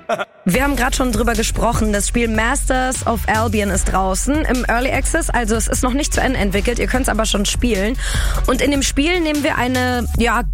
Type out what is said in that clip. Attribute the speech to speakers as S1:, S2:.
S1: Wir haben gerade schon drüber gesprochen, das Spiel Masters of Albion ist draußen im Early Access, also es ist noch nicht zu Ende entwickelt, ihr könnt es aber schon spielen. Und in dem Spiel nehmen wir eine